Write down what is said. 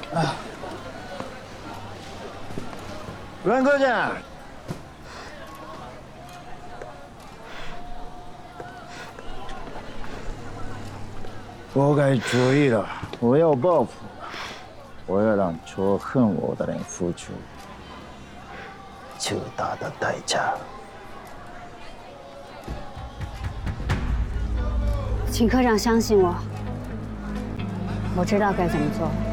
阮科长，我该注意了，我要报复，我要让仇恨我的人付出巨大的代价。 请科长相信我，我知道该怎么做。